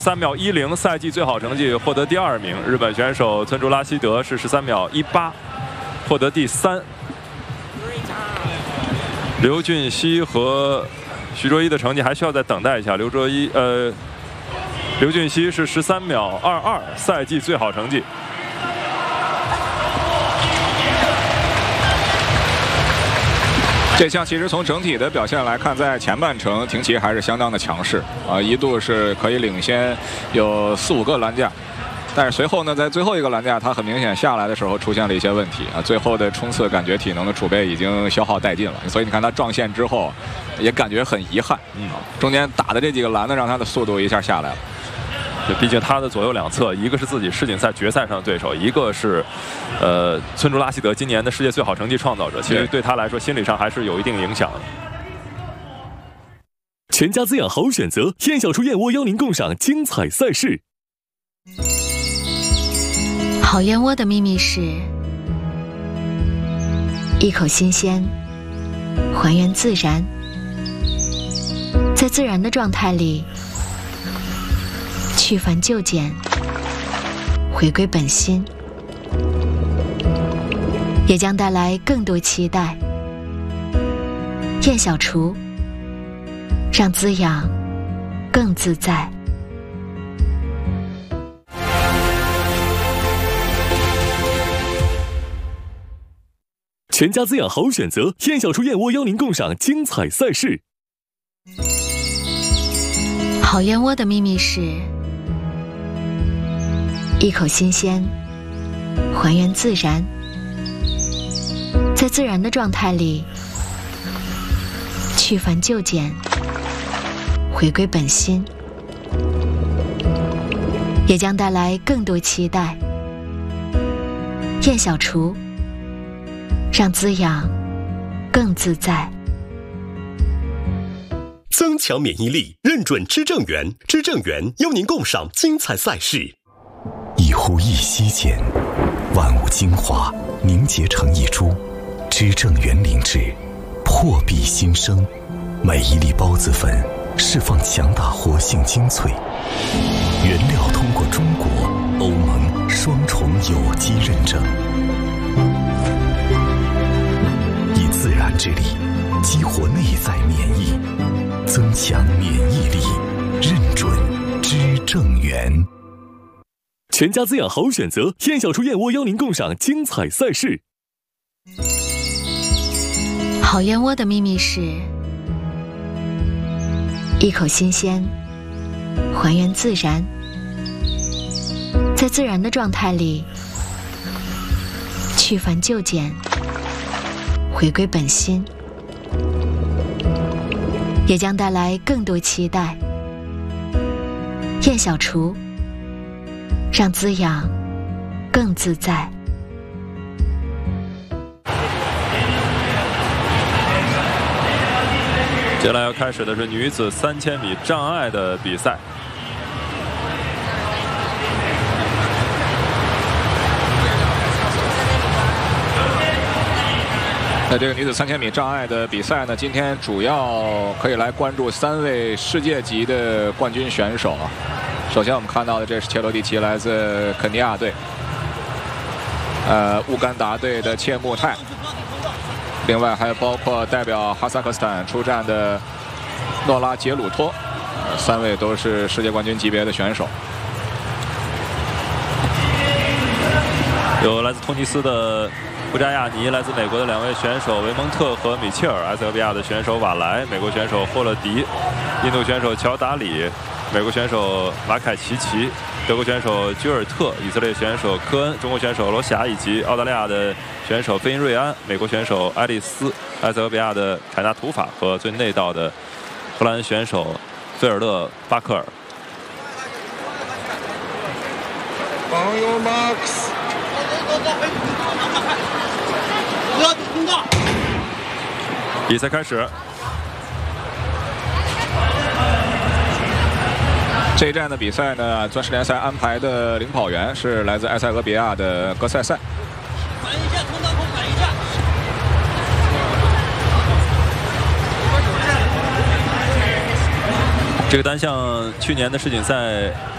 3秒10，赛季最好成绩，获得第2名。日本选手村竹拉希德是13秒18，获得第3。刘俊熙和徐卓一的成绩还需要再等待一下。刘俊熙是13秒22，赛季最好成绩。 这项其实从整体的表现来看，在前半程廷奇还是相当的强势啊，一度是可以领先有4、5个栏架，但是随后呢，在最后一个栏架，他很明显下来的时候出现了一些问题啊，最后的冲刺感觉体能的储备已经消耗殆尽了，所以你看他撞线之后，也感觉很遗憾，中间打的这几个栏子让他的速度一下下来了。 毕竟他的左右两侧，一个是自己世锦赛决赛上的对手，一个是，村竹拉希德今年的世界最好成绩创造者。其实对他来说，心理上还是有一定影响的。 全家滋养好选择，燕小厨燕窝邀您共赏精彩赛事。 好燕窝的秘密是：一口新鲜，还原自然，在自然的状态里。 去繁就简，回归本心，也将带来更多期待。燕小厨，让滋养更自在。 全家滋养好选择，燕小厨燕窝邀您共赏精彩赛事。 好燕窝的秘密是。 一口新鲜，还原自然，在自然的状态里，去繁就简，回归本心，也将带来更多期待。燕小厨，让滋养更自在。 增强免疫力，认准知正源，知正源邀您共赏精彩赛事。 一呼一吸间，万物精华凝结成一株，知正源灵芝，破壁新生。每一粒孢子粉释放强大活性精粹，原料通过中国、欧盟双重有机认证，以自然之力激活内在免疫，增强免疫力，认准知正源。 全家滋养好选择，燕小厨燕窝邀您共赏精彩赛事。 好燕窝的秘密是：一口新鲜，还原自然，在自然的状态里，去繁就简，回归本心，也将带来更多期待。燕小厨。 让滋养更自在。 接下来要开始的是女子3000米障碍的比赛。 在这个女子3000米障碍的比赛呢，今天主要可以来关注3位世界级的冠军选手啊。 首先，我们看到的这是切罗蒂奇，来自肯尼亚队。乌干达队的切穆泰，另外还包括代表哈萨克斯坦出战的诺拉杰鲁托，3位都是世界冠军级别的选手。 有来自突尼斯的布扎亚尼，来自美国的2位选手维蒙特和米切尔，埃塞俄比亚的选手瓦莱，美国选手霍勒迪，印度选手乔达里。 美国选手马凯奇奇，德国选手居尔特，以色列选手科恩，中国选手罗霞，以及澳大利亚的选手费因瑞安，美国选手爱丽丝，埃塞俄比亚的凯纳图法和最内道的荷兰选手菲尔勒巴克尔。比赛开始。 这一站的比赛呢，钻石联赛安排的领跑员是来自埃塞俄比亚的格塞塞。 反一下，通道口反一下。 这个单项去年的世锦赛